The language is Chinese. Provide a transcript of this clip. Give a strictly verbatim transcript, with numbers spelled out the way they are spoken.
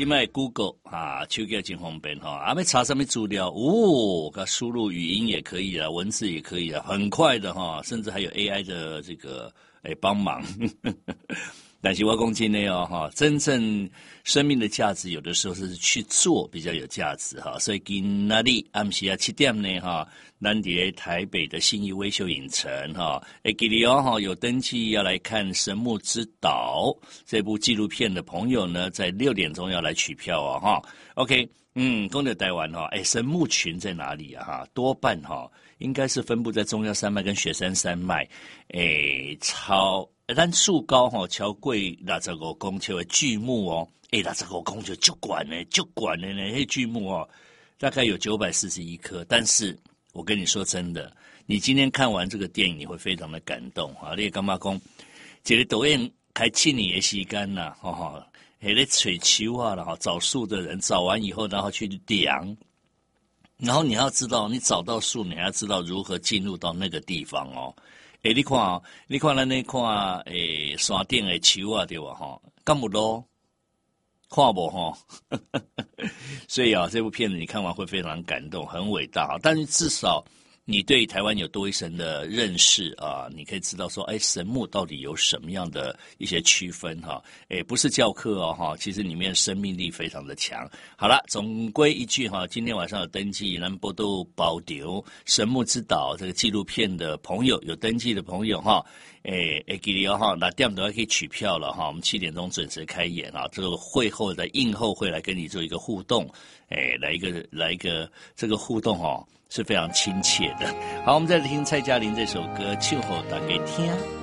现在 Google 啊，手机真方便哈，啊，要查什么资料，哦，它输入语音也可以啊，文字也可以啊，很快的哈，甚至还有 A I 的这个诶帮忙。但是我讲真的哦哈，真正生命的价值有的时候是去做比较有价值哈，所以今仔日暗时啊七点呢哈，咱伫台北的信义威秀影城哈，诶，记得哦哈，有登记要来看《神木之岛》这部纪录片的朋友呢，在六点钟要来取票哦哈。OK， 嗯，讲到台湾哈，诶，神木群在哪里啊哈？多半哈应该是分布在中央山脉跟雪山山脉，诶，超。咱树高吼，超过六十五公尺的巨木哦，诶，六十五公尺就管呢，就管呢，那些巨木哦，大概有九百四十一棵。但是我跟你说真的，你今天看完这个电影，你会非常的感动啊！你干嘛讲？这个导演开七年的时间呐，哈哈，还在吹球啊，然后找树的人找完以后，然后去量，然后你要知道，你找到树，你还要知道如何进入到那个地方哦。诶，你看哦，你看咱咧看诶山顶诶树啊，对吧？哈，敢有路看无哈？所以啊，这部片子你看完会非常感动，很伟大。但是至少你对台湾有多一层的认识啊，你可以知道说，哎，神木到底有什么样的一些区分哈？哎，不是教课哦哈，其实里面生命力非常的强。好了，总归一句哈，今天晚上有登记南波都保丢神木之岛这个纪录片的朋友，有登记的朋友哈，哎哎，记得哈，那店都可以取票了哈，我们七点钟准时开演啊，这个会后的映后会来跟你做一个互动，哎，来一个来一个这个互动哦。是非常亲切的。好，我们再来听蔡嘉玲这首歌《秋后打给听》。